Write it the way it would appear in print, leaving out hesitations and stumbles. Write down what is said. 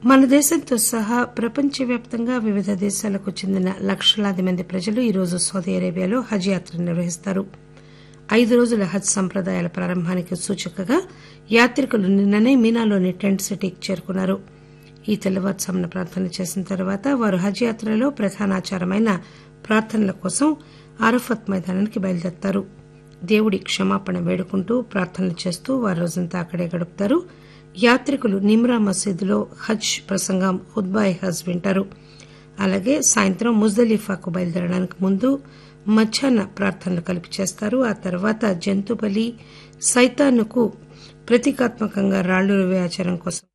మన దేశంతో సహా ప్రపంచవ్యాప్తంగా వివిధ దేశాలకు చెందిన లక్షలాది మంది ప్రజలు ఈరోజు సౌదీ అరేబియాలో హజ్ యాత్ర నిర్వహిస్తారు. 5 రోజుల హజ్ సంప్రదాయాల ప్రారంభానికి సూచికగా యాత్రికులు నిన్ననే మీనాలోని టెంట్ సిటీకి చేరుకున్నారు. ఈ తెల్లవారుజామున ప్రార్థనలు చేసిన తర్వాత వారు హజ్ యాత్రలో ప్రధాన ఆచారమైన ప్రార్థనల కోసం అరఫత్ మైదానానికి బయలుదేరతారు. దేవుడి క్షమాపణ వేడుకుంటూ ప్రార్థనలు చేస్తూ వారు రోజంతా అక్కడే గడుపుతారు. యాత్రికులు నిమ్రా మసీదులో హజ్ ప్రసంగం ఖుత్బా-ఏ హజ్ వింటారు. అలాగే సాయంత్రం ముజ్దలిఫాకు బయలుదేరడానికి ముందు మధ్యాహ్న ప్రార్థనలు కలిపి చేస్తారు. ఆ తర్వాత జంతు బలి, సైతానుకు ప్రతీకాత్మకంగా రాళ్లు రువ్వే ఆచారం కోసం